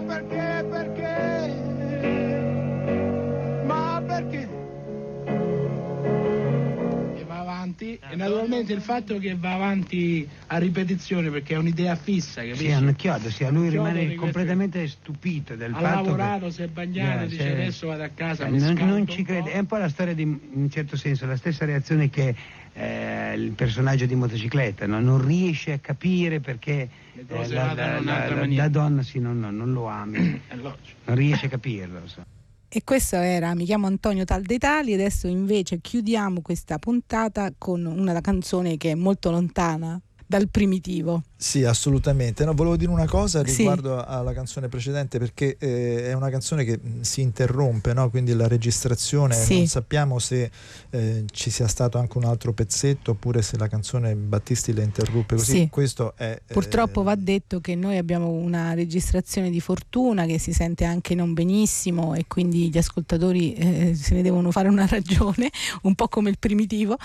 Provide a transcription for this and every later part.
Ma perché? E va avanti, e naturalmente il fatto che va avanti a ripetizione perché è un'idea fissa, capisci? Sì, hanno chiodo, lui rimane di completamente stupito del ha fatto lavorato, si è bagnato, dice adesso vado a casa, mi non ci crede. È un po' la storia in un certo senso, la stessa reazione che il personaggio di Motocicletta, no? Non riesce a capire perché la donna non lo ami, non riesce a capirlo. E questo era Mi chiamo Antonio Tal dei Tali. Adesso invece chiudiamo questa puntata con una canzone che è molto lontana dal primitivo. Sì, assolutamente. No, volevo dire una cosa riguardo alla canzone precedente, perché è una canzone che si interrompe, no? Quindi la registrazione, non sappiamo se ci sia stato anche un altro pezzetto oppure se la canzone Battisti la interruppe così. Sì. Questo è purtroppo va detto che noi abbiamo una registrazione di fortuna che si sente anche non benissimo, e quindi gli ascoltatori se ne devono fare una ragione, un po' come il primitivo,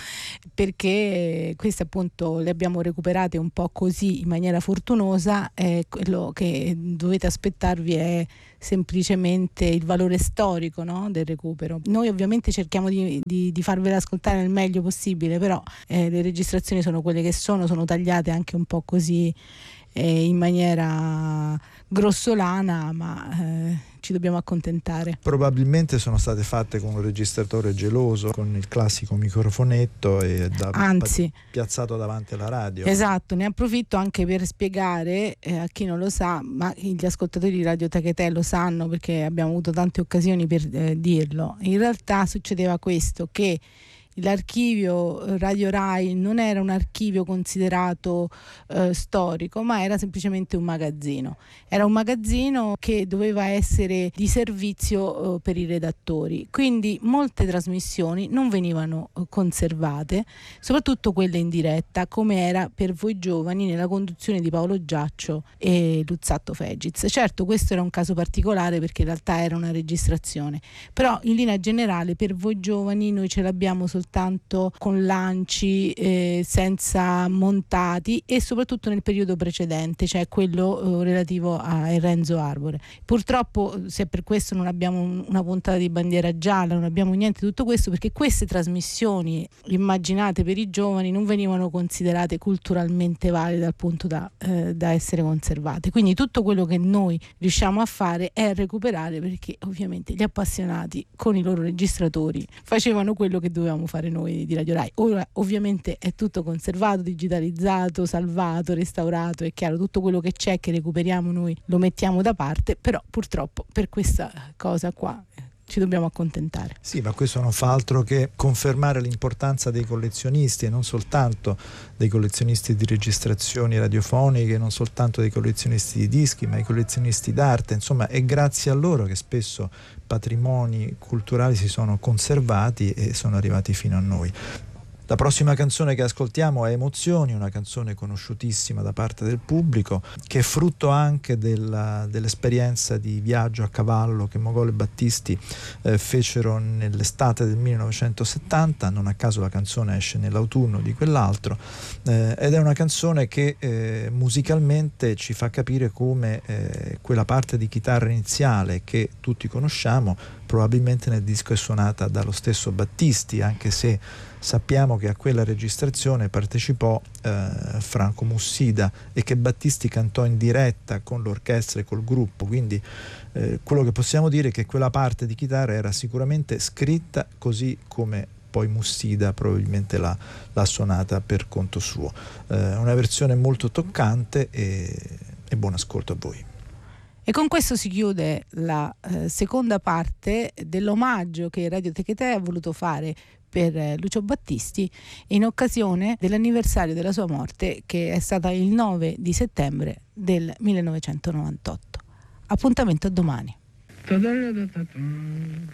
perché queste appunto le abbiamo recuperate un po' così in maniera fortunosa. Quello che dovete aspettarvi è semplicemente il valore storico, no, del recupero. Noi ovviamente cerchiamo di farvela ascoltare nel meglio possibile, però le registrazioni sono quelle che sono tagliate anche un po' così in maniera grossolana, ma ci dobbiamo accontentare. Probabilmente sono state fatte con un registratore geloso, con il classico microfonetto e piazzato davanti alla radio. Esatto, ne approfitto anche per spiegare a chi non lo sa, ma gli ascoltatori di Radio Tecate lo sanno perché abbiamo avuto tante occasioni per dirlo. In realtà succedeva questo, che l'archivio Radio Rai non era un archivio considerato storico, ma era semplicemente un magazzino. Era un magazzino che doveva essere di servizio per i redattori, quindi molte trasmissioni non venivano conservate, soprattutto quelle in diretta, come era Per voi giovani nella conduzione di Paolo Giaccio e Luzzatto Fegiz. Certo, questo era un caso particolare perché in realtà era una registrazione, però in linea generale Per voi giovani noi ce l'abbiamo soltanto con lanci senza montati, e soprattutto nel periodo precedente, cioè quello relativo a Renzo Arbore. Purtroppo, se per questo non abbiamo una puntata di Bandiera Gialla, non abbiamo niente di tutto questo, perché queste trasmissioni immaginate per i giovani non venivano considerate culturalmente valide al punto da essere conservate. Quindi tutto quello che noi riusciamo a fare è recuperare, perché ovviamente gli appassionati con i loro registratori facevano quello che dovevamo fare noi di Radio Rai. Ora ovviamente è tutto conservato, digitalizzato, salvato, restaurato, è chiaro, tutto quello che c'è che recuperiamo noi lo mettiamo da parte, però purtroppo per questa cosa qua ci dobbiamo accontentare. Sì, ma questo non fa altro che confermare l'importanza dei collezionisti, e non soltanto dei collezionisti di registrazioni radiofoniche, non soltanto dei collezionisti di dischi, ma i collezionisti d'arte. Insomma, è grazie a loro che spesso patrimoni culturali si sono conservati e sono arrivati fino a noi. La prossima canzone che ascoltiamo è Emozioni, una canzone conosciutissima da parte del pubblico, che è frutto anche dell'esperienza di viaggio a cavallo che Mogol e Battisti fecero nell'estate del 1970. Non a caso la canzone esce nell'autunno di quell'altro, ed è una canzone che musicalmente ci fa capire come quella parte di chitarra iniziale che tutti conosciamo probabilmente nel disco è suonata dallo stesso Battisti, anche se sappiamo che a quella registrazione partecipò Franco Mussida e che Battisti cantò in diretta con l'orchestra e col gruppo, quindi quello che possiamo dire è che quella parte di chitarra era sicuramente scritta così come poi Mussida probabilmente l'ha suonata per conto suo. Una versione molto toccante e buon ascolto a voi. E con questo si chiude la seconda parte dell'omaggio che Radio Tecate ha voluto fare per Lucio Battisti in occasione dell'anniversario della sua morte, che è stata il 9 di settembre del 1998. Appuntamento a domani.